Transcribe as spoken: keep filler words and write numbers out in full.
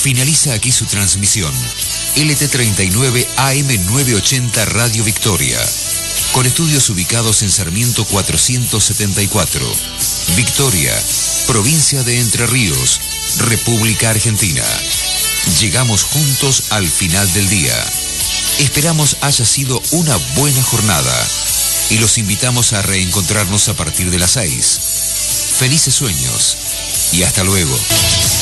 Finaliza aquí su transmisión. L T treinta y nueve A M novecientos ochenta Radio Victoria, con estudios ubicados en Sarmiento cuatrocientos setenta y cuatro, Victoria, provincia de Entre Ríos, República Argentina. Llegamos juntos al final del día. Esperamos haya sido una buena jornada y los invitamos a reencontrarnos a partir de las seis. Felices sueños y hasta luego.